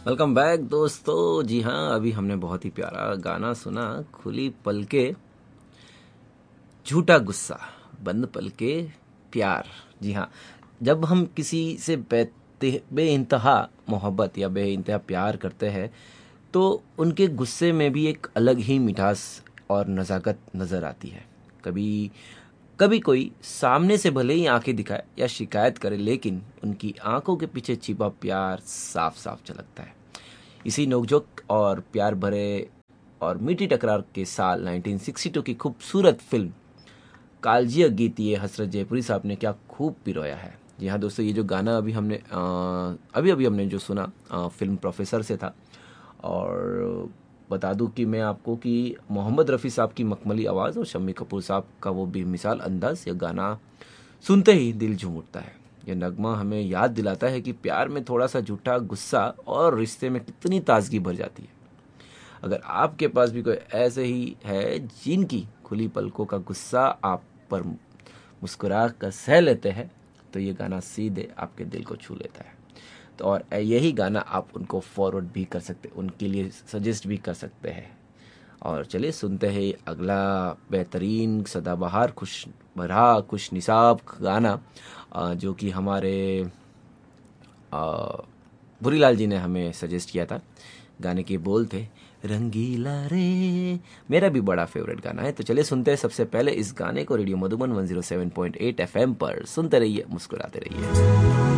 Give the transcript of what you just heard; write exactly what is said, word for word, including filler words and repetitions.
Welcome back दोस्तों। जी हाँ, अभी हमने बहुत ही प्यारा गाना सुना, खुली पलके झूठा गुस्सा, बंद पलके प्यार। जी हाँ, जब हम किसी से बे बेइंतहा मोहब्बत या बेइंतहा प्यार करते हैं तो उनके गुस्से में भी एक अलग ही मिठास और नज़ाकत नज़र आती है। कभी कभी कोई सामने से भले ही आंखें दिखाए या शिकायत करे, लेकिन उनकी आंखों के पीछे छिपा प्यार साफ साफ झलकता है। इसी नोकझोंक और प्यार भरे और मीठी टकरार के साल नाइनटीन सिक्सटी टू की खूबसूरत फिल्म कालजिया गीत ये हसरत जयपुरी साहब ने क्या खूब पिरोया है। जी हाँ दोस्तों, ये जो गाना अभी हमने अ, अभी अभी हमने जो सुना अ, फिल्म प्रोफेसर से था। और बता दूं कि मैं आपको कि मोहम्मद रफ़ी साहब की मखमली आवाज़ और शम्मी कपूर साहब का वो बेमिसाल अंदाज, ये गाना सुनते ही दिल झूम उठता है। यह नगमा हमें याद दिलाता है कि प्यार में थोड़ा सा झूठा गुस्सा और रिश्ते में कितनी ताजगी भर जाती है। अगर आपके पास भी कोई ऐसे ही है जिनकी खुली पलकों का गुस्सा आप पर मुस्कुरा कर सह लेते हैं, तो ये गाना सीधे आपके दिल को छू लेता है। तो और यही गाना आप उनको फॉरवर्ड भी कर सकते, उनके लिए सजेस्ट भी कर सकते हैं। और चलिए सुनते हैं अगला बेहतरीन सदाबहार खुश भरा खुश निसाब गाना, अ, जो कि हमारे अ, भूरीलाल जी ने हमें सजेस्ट किया था। गाने के बोल थे रंगीला रे, मेरा भी बड़ा फेवरेट गाना है। तो चलिए सुनते हैं सबसे पहले इस गाने को radio Madhuban one zero seven point eight FM पर। सुनते रहिए, मुस्कुराते रहिए।